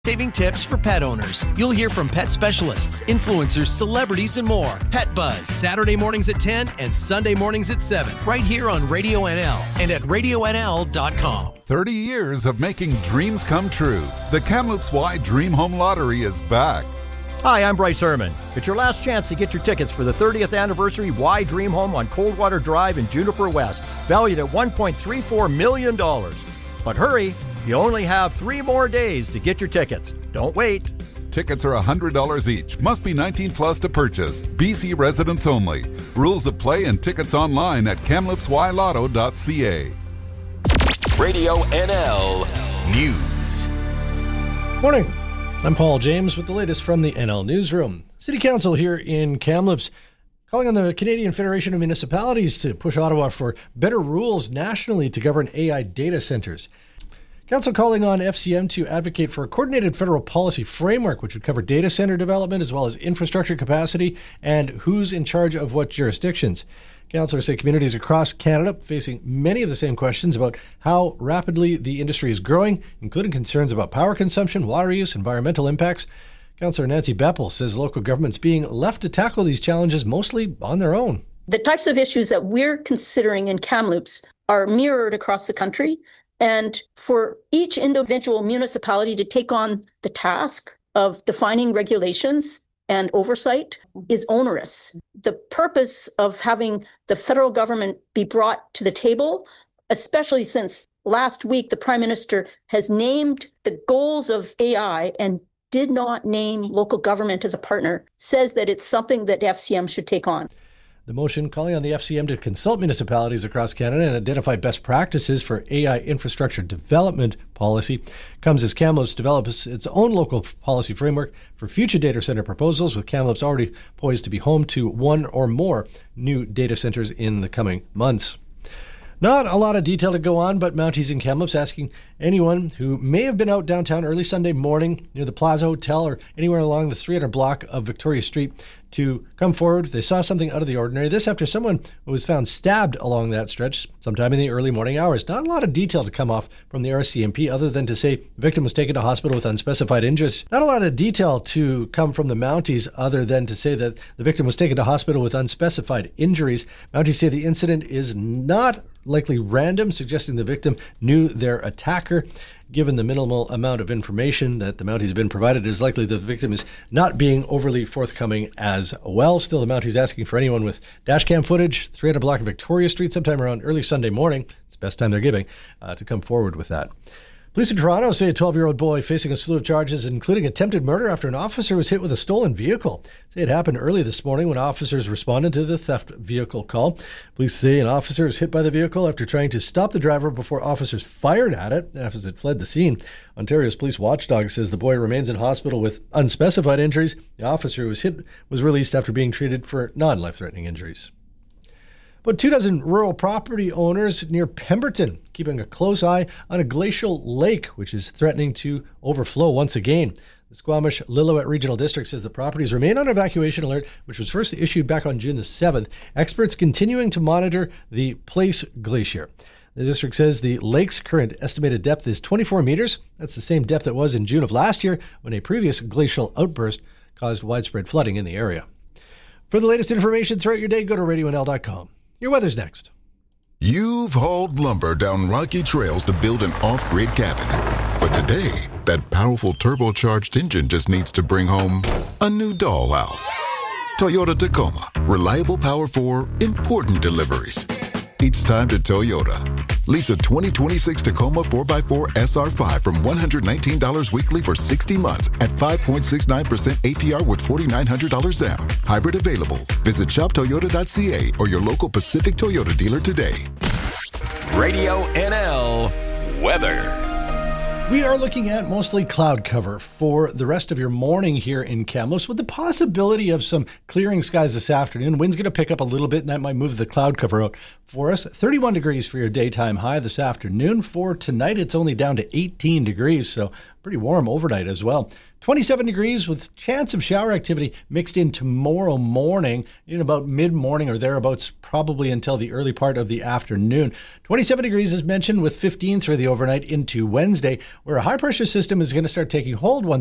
Saving tips for pet owners. You'll hear from pet specialists, influencers, celebrities, and more. Pet Buzz, Saturday mornings at 10 and Sunday mornings at 7, right here on Radio NL and at RadioNL.com. 30 years of making dreams come true. The Kamloops Y Dream Home Lottery is back. Hi, I'm Bryce Herman. It's your last chance to get your tickets for the 30th anniversary Y Dream Home on Coldwater Drive in Juniper West, valued at $1.34 million. But hurry, you only have 3 more days to get your tickets. Don't wait. Tickets are $100 each. Must be 19 plus to purchase. BC residents only. Rules of play and tickets online at KamloopsYLotto.ca. Radio NL News. Morning. I'm Paul James with the latest from the NL Newsroom. City Council here in Kamloops calling on the Canadian Federation of Municipalities to push Ottawa for better rules nationally to govern AI data centres. Council calling on FCM to advocate for a coordinated federal policy framework which would cover data centre development as well as infrastructure capacity and who's in charge of what jurisdictions. Councillors say communities across Canada facing many of the same questions about how rapidly the industry is growing, including concerns about power consumption, water use, environmental impacts. Councillor Nancy Beppel says local governments being left to tackle these challenges mostly on their own. The types of issues that we're considering in Kamloops are mirrored across the country. And for each individual municipality to take on the task of defining regulations and oversight is onerous. The purpose of having the federal government be brought to the table, especially since last week the Prime Minister has named the goals of AI and did not name local government as a partner, says that it's something that FCM should take on. The motion calling on the FCM to consult municipalities across Canada and identify best practices for AI infrastructure development policy comes as Kamloops develops its own local policy framework for future data center proposals, with Kamloops already poised to be home to one or more new data centers in the coming months. Not a lot of detail to go on, but Mounties in Kamloops asking anyone who may have been out downtown early Sunday morning near the Plaza Hotel or anywhere along the 300 block of Victoria Street to come forward if they saw something out of the ordinary. This after someone was found stabbed along that stretch sometime in the early morning hours. Not a lot of detail to come off from the RCMP other than to say the victim was taken to hospital with unspecified injuries. Not a lot of detail to come from the Mounties other than to say that the victim was taken to hospital with unspecified injuries. Mounties say the incident is not likely random, suggesting the victim knew their attacker. Given the minimal amount of information that the Mounties have been provided, it is likely the victim is not being overly forthcoming as well. Still, the Mounties asking for anyone with dashcam footage, 300 block of Victoria Street, sometime around early Sunday morning, it's the best time they're giving, to come forward with that. Police in Toronto say a 12-year-old boy facing a slew of charges, including attempted murder after an officer was hit with a stolen vehicle. Say it happened early this morning when officers responded to the theft vehicle call. Police say an officer was hit by the vehicle after trying to stop the driver before officers fired at it as it fled the scene. Ontario's police watchdog says the boy remains in hospital with unspecified injuries. The officer who was hit was released after being treated for non-life-threatening injuries. About 24 rural property owners near Pemberton keeping a close eye on a glacial lake, which is threatening to overflow once again. The Squamish Lillooet Regional District says the properties remain on evacuation alert, which was first issued back on June the 7th. Experts continuing to monitor the Place Glacier. The district says the lake's current estimated depth is 24 meters. That's the same depth it was in June of last year when a previous glacial outburst caused widespread flooding in the area. For the latest information throughout your day, go to RadioNL.com. Your weather's next. You've hauled lumber down rocky trails to build an off-grid cabin. But today, that powerful turbocharged engine just needs to bring home a new dollhouse. Toyota Tacoma. Reliable power for important deliveries. It's time to Toyota. Lease a 2026 Tacoma 4x4 SR5 from $119 weekly for 60 months at 5.69% APR with $4,900 down. Hybrid available. Visit shoptoyota.ca or your local Pacific Toyota dealer today. Radio NL weather. We are looking at mostly cloud cover for the rest of your morning here in Kamloops, with the possibility of some clearing skies this afternoon. Wind's going to pick up a little bit, and that might move the cloud cover out for us. 31 degrees for your daytime high this afternoon. For tonight, it's only down to 18 degrees, so Pretty warm overnight as well. 27 degrees with chance of shower activity mixed in tomorrow morning in about mid-morning or thereabouts, probably until the early part of the afternoon. 27 degrees as mentioned with 15 through the overnight into Wednesday, where a high-pressure system is going to start taking hold